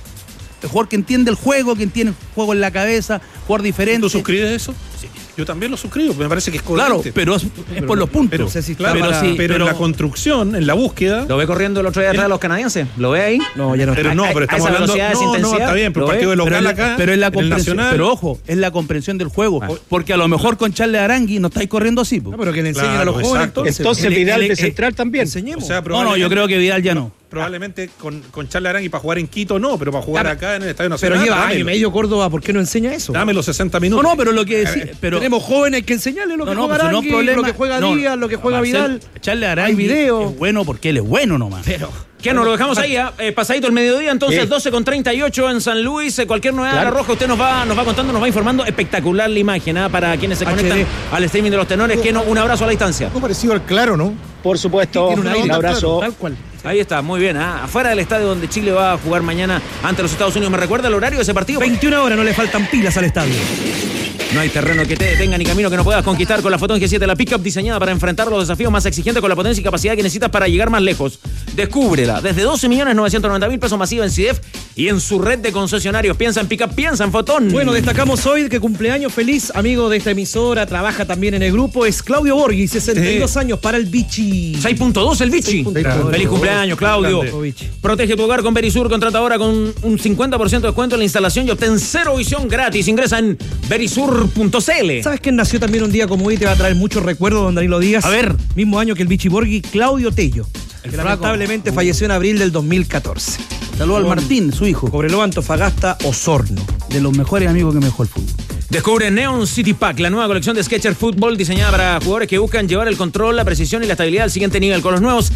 El jugador que entiende el juego, que entiende el juego en la cabeza, jugador diferente. ¿Tú suscribes eso? Sí. Yo también lo suscribo, me parece que es coherente. Claro, pero es por los puntos. Pero en la construcción, en la búsqueda. ¿Lo ve corriendo el otro día atrás de los canadienses? ¿Lo ve ahí? No, ya no. Pero estamos hablando. No, está bien, pero el partido de local acá. Pero es la comprensión. Pero ojo, es la comprensión del juego. Porque a lo mejor con Charles Arangui no estáis corriendo así. No, pero que le enseñen a los jóvenes. Entonces Vidal de central también. Enseñemos. No, yo creo que Vidal ya no. Probablemente con Charles Arangui para jugar en Quito no, pero para jugar acá en el Estadio Nacional. Pero lleva año y medio Córdoba, ¿por qué no enseña eso? Dame los 60 minutos. No, pero lo que decía. Tenemos jóvenes que enseñarle lo que juega Arangui, lo que juega Díaz, lo que juega Vidal. Charles Arangui es bueno porque él es bueno nomás. Pero ¿qué nos lo dejamos ahí? Pasadito el mediodía, entonces 12:38 en San Luis. Cualquier novedad de La Roja, usted nos va contando, nos va informando. Espectacular la imagen para quienes se conectan al streaming de los tenores. Un abrazo a la distancia. Algo parecido al Claro, ¿no? Por supuesto, un abrazo. Tal cual. Ahí está, muy bien. Afuera del estadio donde Chile va a jugar mañana ante los Estados Unidos. ¿Me recuerda el horario de ese partido? 21 horas, no le faltan pilas al estadio. No hay terreno que te detenga ni camino que no puedas conquistar con la Fotón G7, la pickup diseñada para enfrentar los desafíos más exigentes con la potencia y capacidad que necesitas para llegar más lejos. Descúbrela. Desde 12.990.000 pesos masiva en CIDEF y en su red de concesionarios. Piensa en pickup, piensa en Fotón. Bueno, destacamos hoy que cumpleaños feliz, amigo de esta emisora, trabaja también en el grupo, es Claudio Borghi, 62 años para el Vichy. 6.2 el Vichy. Feliz cumpleaños, Claudio. Protege tu hogar con Verisur, contrata ahora con un 50% de descuento en la instalación y obtén cero visión gratis. Ingresa en Verisur.cl. Sketcher.cl. ¿Sabes quién nació también un día como hoy? Te va a traer muchos recuerdos, don Danilo Díaz. A ver. Mismo año que el Vichy Borghi, Claudio Tello, que lamentablemente falleció en abril del 2014. Saludos al Martín, su hijo. Cobreloa, Antofagasta, Osorno. De los mejores amigos que me dejó el fútbol. Descubre Neon City Pack, la nueva colección de Sketcher Fútbol diseñada para jugadores que buscan llevar el control, la precisión y la estabilidad al siguiente nivel con los nuevos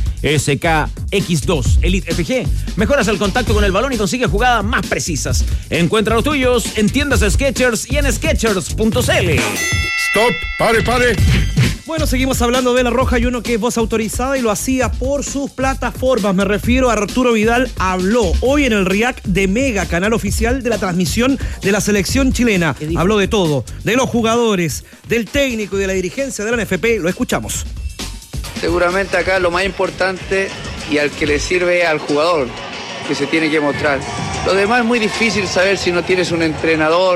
SKX2 Elite FG. Mejoras el contacto con el balón y consigue jugadas más precisas. Encuentra los tuyos en tiendas Sketchers y en Sketchers.cl. Stop, pare. Bueno, seguimos hablando de La Roja y uno que es voz autorizada y lo hacía por sus plataformas. Me refiero a Arturo Vidal. Habló hoy en el React de Mega, canal oficial de la transmisión de la selección chilena. Habló de todo, de los jugadores, del técnico y de la dirigencia de la NFP. Lo escuchamos. Seguramente acá lo más importante y al que le sirve al jugador, que se tiene que mostrar. Lo demás es muy difícil saber si no tienes un entrenador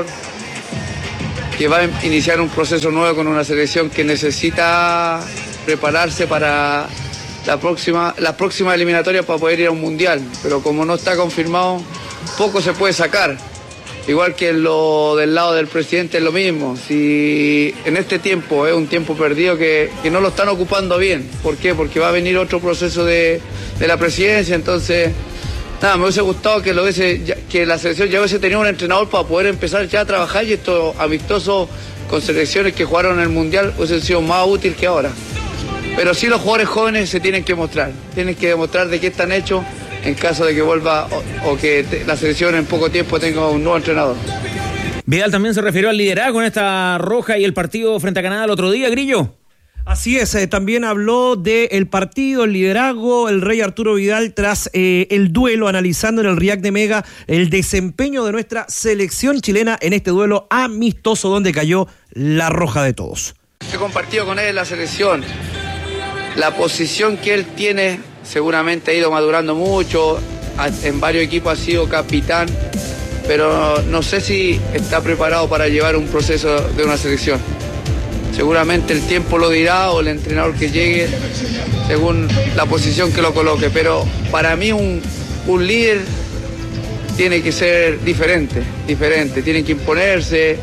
que va a iniciar un proceso nuevo con una selección que necesita prepararse para la próxima eliminatoria para poder ir a un mundial. Pero como no está confirmado, poco se puede sacar. Igual que lo del lado del presidente es lo mismo. Si en este tiempo es un tiempo perdido que no lo están ocupando bien. ¿Por qué? Porque va a venir otro proceso de la presidencia, entonces... Nada, me hubiese gustado que la selección ya hubiese tenido un entrenador para poder empezar ya a trabajar y estos amistosos con selecciones que jugaron en el Mundial hubiesen sido más útil que ahora. Pero sí los jugadores jóvenes se tienen que mostrar, tienen que demostrar de qué están hechos en caso de que vuelva o que la selección en poco tiempo tenga un nuevo entrenador. Vidal también se refirió al liderazgo en esta Roja y el partido frente a Canadá el otro día, Grillo. Así es, también habló del partido, el liderazgo, el rey Arturo Vidal tras el duelo, analizando en el React de Mega el desempeño de nuestra selección chilena en este duelo amistoso donde cayó la roja de todos. He compartido con él la selección, la posición que él tiene seguramente ha ido madurando mucho, en varios equipos ha sido capitán, pero no sé si está preparado para llevar un proceso de una selección. Seguramente el tiempo lo dirá o el entrenador que llegue según la posición que lo coloque, pero para mí un líder tiene que ser diferente, tiene que imponerse,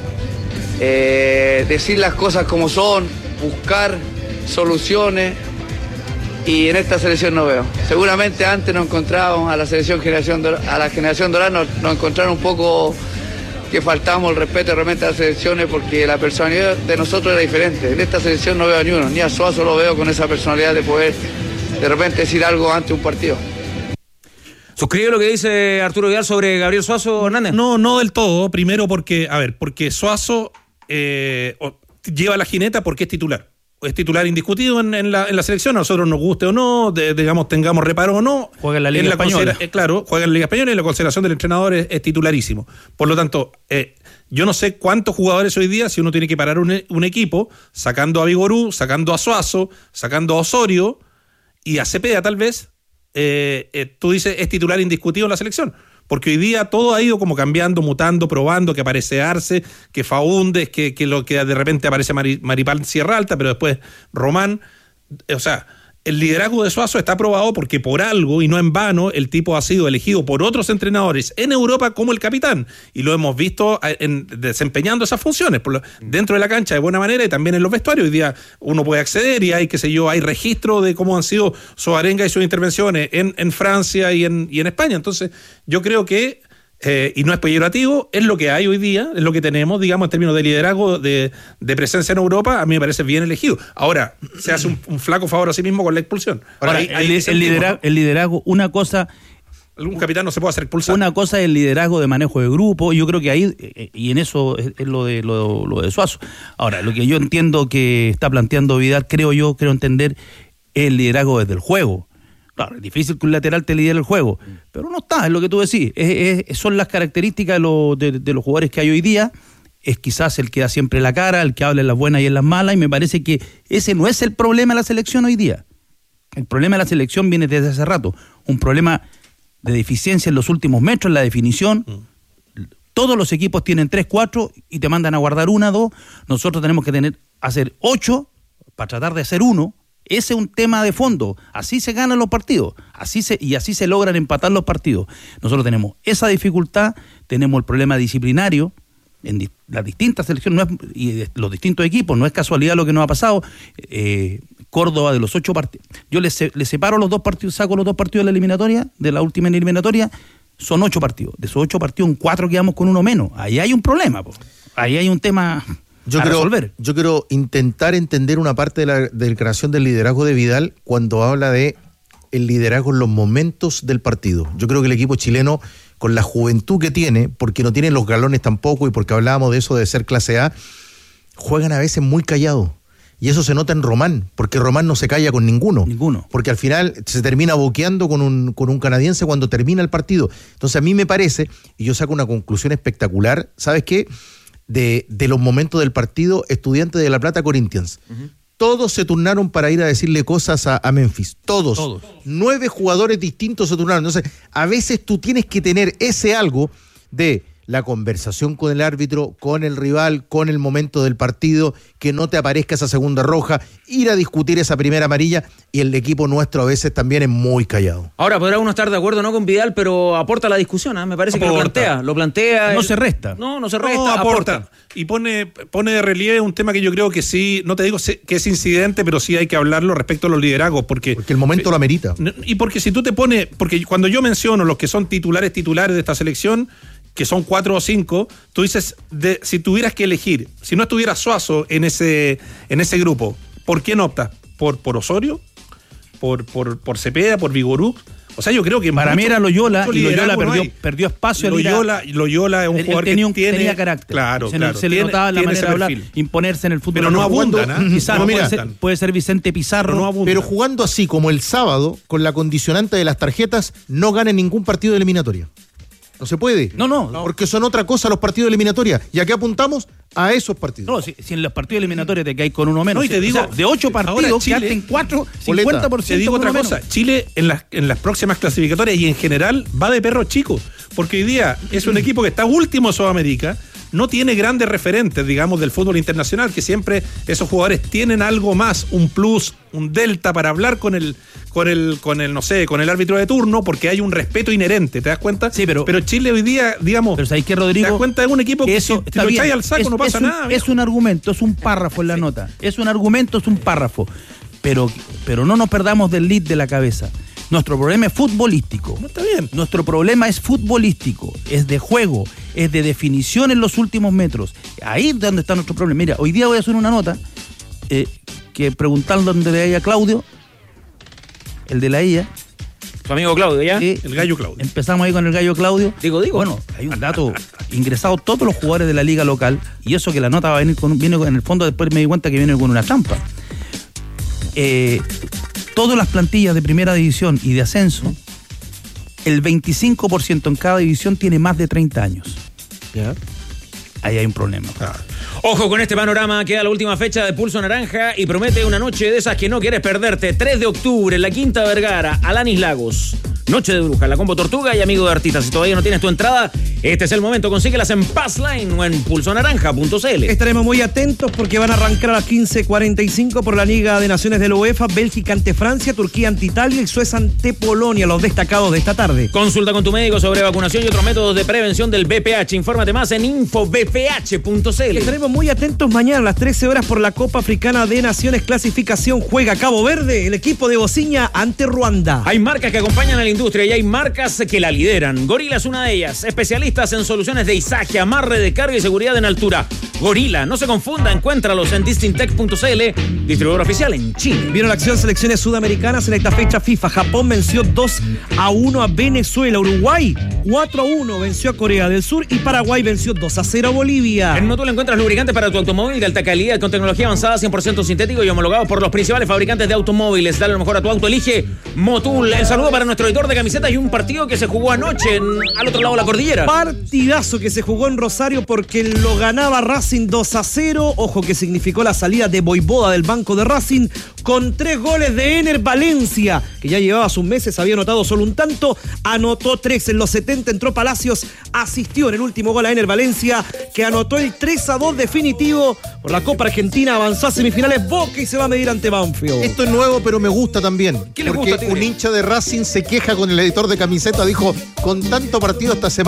decir las cosas como son, buscar soluciones y en esta selección no veo. Seguramente antes nos encontrábamos a la generación dorada, nos encontraron un poco... que faltamos el respeto realmente a las selecciones porque la personalidad de nosotros era diferente. En esta selección no veo a ni uno, ni a Suazo lo veo con esa personalidad de poder de repente decir algo ante un partido. ¿Suscribe lo que dice Arturo Vidal sobre Gabriel Suazo, Hernández? No del todo. Primero porque Suazo lleva la jineta porque es titular. Es titular indiscutido en la selección, a nosotros nos guste o no, digamos, tengamos reparo o no. Juega en la Liga Española. Claro, juega en la Liga Española y la consideración del entrenador es titularísimo. Por lo tanto, yo no sé cuántos jugadores hoy día, si uno tiene que parar un equipo, sacando a Vigorú, sacando a Suazo, sacando a Osorio y a Cepeda tal vez, tú dices es titular indiscutido en la selección. Porque hoy día todo ha ido como cambiando, mutando, probando, que aparece Arce, que Faúndes, que de repente aparece Maripán Sierra Alta, pero después Román. O sea, el liderazgo de Suazo está aprobado porque por algo, y no en vano, el tipo ha sido elegido por otros entrenadores en Europa como el capitán. Y lo hemos visto desempeñando esas funciones dentro de la cancha de buena manera y también en los vestuarios. Hoy día uno puede acceder y hay registro de cómo han sido su arenga y sus intervenciones en Francia y en España. Entonces, yo creo que y no es peyorativo, es lo que hay hoy día, es lo que tenemos, digamos, en términos de liderazgo, de presencia en Europa, a mí me parece bien elegido. Ahora, se hace un flaco favor a sí mismo con la expulsión. Ahora, el liderazgo, una cosa... Algún capitán no se puede hacer expulsar. Una cosa es el liderazgo de manejo de grupo, yo creo que ahí, y en eso es lo de Suazo. Ahora, lo que yo entiendo que está planteando Vidal, creo entender, es el liderazgo desde el juego. Claro, es difícil que un lateral te lidere el juego, pero no está, es lo que tú decís. Son las características de los jugadores que hay hoy día. Es quizás el que da siempre la cara, el que habla en las buenas y en las malas, y me parece que ese no es el problema de la selección hoy día. El problema de la selección viene desde hace rato. Un problema de deficiencia en los últimos metros, en la definición. Todos los equipos tienen 3, 4 y te mandan a guardar 1, 2. Nosotros tenemos que hacer 8 para tratar de hacer 1. Ese es un tema de fondo. Así se ganan los partidos. Así se logran empatar los partidos. Nosotros tenemos esa dificultad, tenemos el problema disciplinario, en las distintas selecciones y de los distintos equipos, no es casualidad lo que nos ha pasado. Córdoba, de los 8 partidos, yo le separo los 2 partidos, saco los 2 partidos de la eliminatoria, de la última eliminatoria, son 8 partidos. De esos 8 partidos, en 4 quedamos con uno menos. Ahí hay un problema, po. Ahí hay un tema a resolver. Yo quiero intentar entender una parte de la declaración del liderazgo de Vidal cuando habla de el liderazgo en los momentos del partido. Yo creo que el equipo chileno, con la juventud que tiene, porque no tienen los galones tampoco y porque hablábamos de eso de ser clase A, juegan a veces muy callados. Y eso se nota en Román, porque Román no se calla con ninguno. Porque al final se termina boqueando con un canadiense cuando termina el partido. Entonces a mí me parece, y yo saco una conclusión espectacular, ¿sabes qué? De los momentos del partido, Estudiantes de La Plata, Corinthians. Uh-huh. Todos se turnaron para ir a decirle cosas a Memphis. Todos. 9 jugadores distintos se turnaron. Entonces, a veces tú tienes que tener ese algo de la conversación con el árbitro, con el rival, con el momento del partido, que no te aparezca esa segunda roja, ir a discutir esa primera amarilla, y el equipo nuestro a veces también es muy callado. Ahora, podrá uno estar de acuerdo no con Vidal, pero aporta la discusión, ¿eh? Me parece que lo plantea. No se resta. No se resta, aporta. Y pone de relieve un tema que yo creo que sí, no te digo que es incidente, pero sí hay que hablarlo respecto a los liderazgos, porque el momento lo amerita. Y porque si tú te pones, porque cuando yo menciono los que son titulares de esta selección, que son 4 o 5, tú dices, si tuvieras que elegir, si no estuviera Suazo en ese grupo, ¿por quién optas? ¿Por Osorio? ¿Por Cepeda? ¿Por Vigorú? O sea, yo creo que para mí era Loyola, y Loyola perdió espacio. Loyola es un jugador que tenía carácter. Claro. Se le notaba la manera de hablar, imponerse en el fútbol. Pero no abundan, quizás puede ser Vicente Pizarro. Pero jugando así como el sábado, con la condicionante de las tarjetas, no gana ningún partido de eliminatoria. No se puede. No. Porque son otra cosa los partidos de eliminatoria. ¿Y a qué apuntamos? A esos partidos. No, si en los partidos eliminatorios te caes con uno menos. No, y te digo, de 8 partidos, quedaste en 4, 50%. Te digo otra cosa. Chile en las próximas clasificatorias y en general va de perro chico. Porque hoy día es un equipo que está último en Sudamérica. No tiene grandes referentes, digamos, del fútbol internacional, que siempre esos jugadores tienen algo más, un plus, un delta para hablar con el árbitro de turno, porque hay un respeto inherente, ¿te das cuenta? Sí, pero Chile hoy día, digamos, pero ¿sabes qué, Rodrigo? ¿te das cuenta? Es un equipo que eso si lo echáis al saco no pasa nada. Es un argumento, es un párrafo en la nota. Es un argumento, es un párrafo. Pero no nos perdamos del lead de la cabeza. Nuestro problema es futbolístico. No está bien. Nuestro problema es futbolístico, es de juego, es de definición en los últimos metros. Ahí es donde está nuestro problema. Mira, hoy día voy a hacer una nota que preguntando dónde le haya Claudio, el de la IA. Su amigo Claudio, ¿ya? El gallo Claudio. Empezamos ahí con el gallo Claudio. Digo. Bueno, hay un dato. Ingresados todos los jugadores de la liga local, y eso que la nota viene en el fondo, después me di cuenta que viene con una trampa. Todas las plantillas de primera división y de ascenso, el 25% en cada división tiene más de 30 años. ¿Ya? Ahí hay un problema. Ojo con este panorama, queda la última fecha de Pulso Naranja y promete una noche de esas que no quieres perderte. 3 de octubre en la Quinta Vergara, Alanis Lagos. Noche de Bruja, la Combo Tortuga y Amigo de Artistas. Si todavía no tienes tu entrada, este es el momento. Consíguelas en Passline o en pulsonaranja.cl. Estaremos muy atentos porque van a arrancar a las 15:45 por la Liga de Naciones de la UEFA. Bélgica ante Francia, Turquía ante Italia y Suecia ante Polonia, los destacados de esta tarde. Consulta con tu médico sobre vacunación y otros métodos de prevención del VPH. Infórmate más en infovph.cl. Estaremos muy atentos mañana a las 13 horas por la Copa Africana de Naciones Clasificación. Juega Cabo Verde, el equipo de Bociña ante Ruanda. Hay marcas que acompañan a la industria y hay marcas que la lideran. Gorila es una de ellas. Especialistas en soluciones de izaje, amarre de carga y seguridad en altura. Gorila, no se confunda, encuéntralos en distintech.cl, distribuidor oficial en Chile. Vieron la acción selecciones sudamericanas en esta fecha FIFA. Japón venció 2-1 a Venezuela. Uruguay 4-1 venció a Corea del Sur y Paraguay venció 2-0 a Bolivia. En Motul encuentras lubricantes para tu automóvil de alta calidad con tecnología avanzada, 100% sintético y homologado por los principales fabricantes de automóviles. Dale lo mejor a tu auto, elige Motul. El saludo para nuestro editor de camisetas y un partido que se jugó anoche al otro lado de la cordillera. Partidazo que se jugó en Rosario porque lo ganaba Racing 2-0. Ojo que significó la salida de Boivoda del banco de Racing con 3 goles de Ener Valencia, que ya llevaba sus meses, había anotado solo un tanto, anotó 3 en los 70, entró Palacios, asistió en el último gol a Ener Valencia, que anotó el 3-2 definitivo por la Copa Argentina, avanzó a semifinales Boca y se va a medir ante Banfield. Esto es nuevo, pero me gusta también. ¿Qué le porque gusta, un hincha de Racing se queja con el editor de camiseta, dijo, con tanto partido esta semana,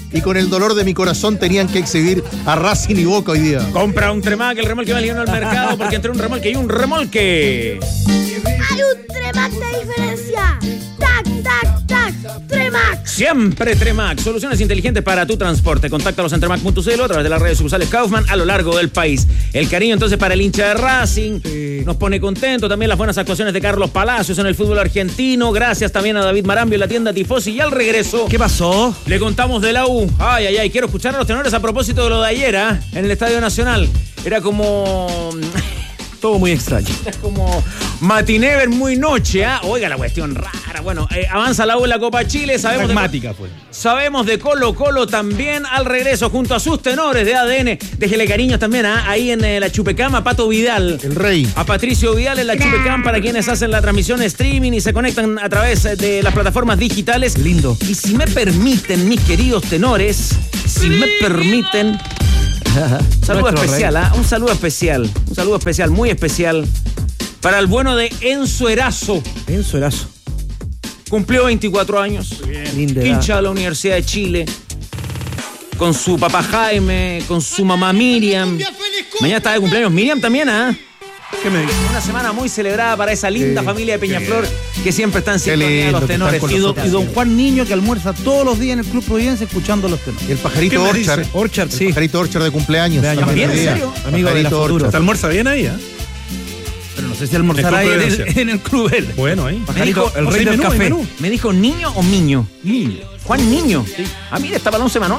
y con el dolor de mi corazón tenían que exhibir a Racing y Boca hoy día. Compra un Tremac, el remolque más liviano del mercado, porque entre un remolque y un remolque hay un Tremac de diferencia. ¡Tac, tac, tac! ¡Tremac! Siempre Tremac. Soluciones inteligentes para tu transporte. Contáctalos en tremac.cl a través de las redes sucursales Kaufman a lo largo del país. El cariño entonces para el hincha de Racing. Sí. Nos pone contento. También las buenas actuaciones de Carlos Palacios en el fútbol argentino. Gracias también a David Marambio en la tienda Tifosi. Y al regreso, ¿qué pasó? Le contamos de la U. Ay, ay, ay. Quiero escuchar a los tenores a propósito de lo de ayer, en el Estadio Nacional. Era como... todo muy extraño. Es como matinever muy noche, Oiga, la cuestión rara. Bueno, avanza la U en la Copa Chile. Sabemos pragmática fue. Sabemos de Colo Colo también al regreso junto a sus tenores de ADN. Déjele cariños también, ahí en la Chupecam a Pato Vidal. El rey. A Patricio Vidal en la Chupecam para quienes hacen la transmisión streaming y se conectan a través de las plataformas digitales. Lindo. Y si me permiten, mis queridos tenores, si me permiten... Un saludo especial, un saludo especial, muy especial para el bueno de Enzo Erazo. Enzo Erazo. Cumplió 24 años. Hincha de la Universidad de Chile. Con su papá Jaime, con su mamá Miriam. Mañana está de cumpleaños Miriam también, ¿Qué me dice? Una semana muy celebrada para esa linda familia de Peñaflor que siempre están sintonía de los tenores. Y don Juan Niño que almuerza todos los días en el Club Providencia escuchando los tenores. Y el pajarito Orchard. Sí. El pajarito Orchard de cumpleaños. ¿También? ¿En serio? Amigo de la Futuro. ¿Se almuerza bien ahí, Pero no sé si almorzará ahí en el Club L. Bueno, ahí. Pajarito, el rey del café. ¿Me dijo niño o miño? Niño. Juan Niño. Sí. Mira, está balón semanal.